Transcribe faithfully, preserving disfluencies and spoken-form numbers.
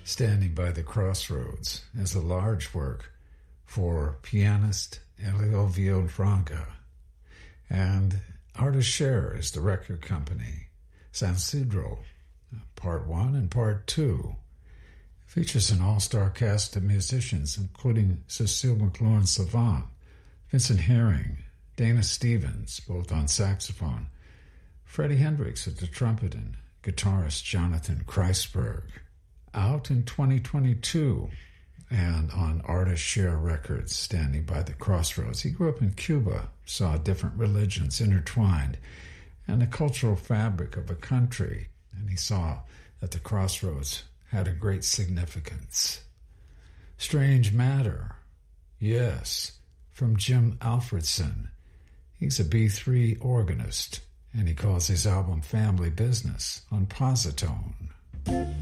Standing by the Crossroads is a large work for pianist Elio Villafranca, and Artist Share is the record company. San Isidro, Part one and Part two, features an all-star cast of musicians, including Cecile McLaurin-Salvant, Vincent Herring, Dana Stevens, both on saxophone, Freddie Hendrix at the trumpet, and guitarist Jonathan Kreisberg. Out in twenty twenty-two, and on Artist Share Records, Standing by the Crossroads. He grew up in Cuba, saw different religions intertwined, and the cultural fabric of a country, and he saw that the crossroads had a great significance. Strange Matter, yes, from Jim Alfredson. He's a B three organist, and he calls his album Family Business on Positone.